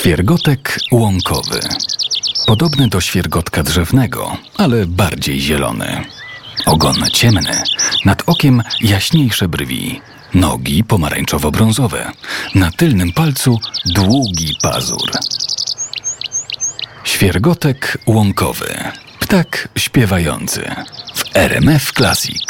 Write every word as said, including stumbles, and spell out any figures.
Świergotek łąkowy. Podobny do świergotka drzewnego, ale bardziej zielony. Ogon ciemny, nad okiem jaśniejsze brwi, nogi pomarańczowo-brązowe, na tylnym palcu długi pazur. Świergotek łąkowy. Ptak śpiewający w R M F Classic.